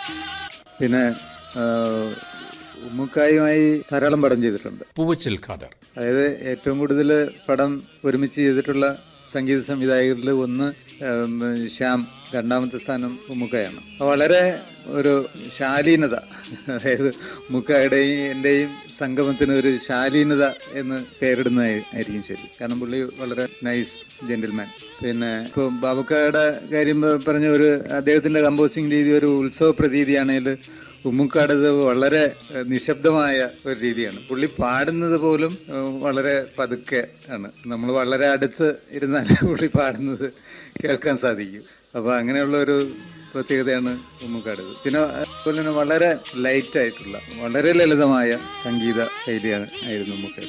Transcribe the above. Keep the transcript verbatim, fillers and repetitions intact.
പിന്നെ ഉമ്മുക്കായുമായി ധാരാളം പടം ചെയ്തിട്ടുണ്ട്. പൂവച്ചൽ ഖാദർ. അതായത് ഏറ്റവും കൂടുതൽ പടം ഒരുമിച്ച് ചെയ്തിട്ടുള്ള സംഗീത സംവിധായകരിൽ ഒന്ന് ശ്യാം, രണ്ടാമത്തെ സ്ഥാനം ഉമ്മുക്കായാണ്. വളരെ ഒരു ശാലീനത, അതായത് ഉമ്മുക്കായുടെയും എൻ്റെയും സംഗമത്തിന് ഒരു ശാലീനത എന്ന് പേരിടുന്നതായിരിക്കും ശരി. കാരണം പുള്ളി വളരെ നൈസ് ജെന്റിൽമാൻ. പിന്നെ ഇപ്പോൾ ബാബുക്കായുടെ കാര്യം പറഞ്ഞ ഒരു അദ്ദേഹത്തിൻ്റെ കമ്പോസിങ് രീതി ഒരു ഉത്സവ പ്രതീതിയാണെങ്കിൽ ഉമ്മുക്കാടത് വളരെ നിശബ്ദമായ ഒരു രീതിയാണ്. പുള്ളി പാടുന്നത് പോലും വളരെ പതുക്കെ ആണ്. നമ്മൾ വളരെ അടുത്ത് ഇരുന്നാൽ പുള്ളി പാടുന്നത് കേൾക്കാൻ സാധിക്കും. അപ്പോൾ അങ്ങനെയുള്ള ഒരു പ്രത്യേകതയാണ് ഉമ്മുക്കാടത്. പിന്നെ അതുപോലെ തന്നെ വളരെ ലൈറ്റായിട്ടുള്ള വളരെ ലളിതമായ സംഗീത ശൈലിയാണ് ആയിരുന്നു ഉമ്മുക്കാട്.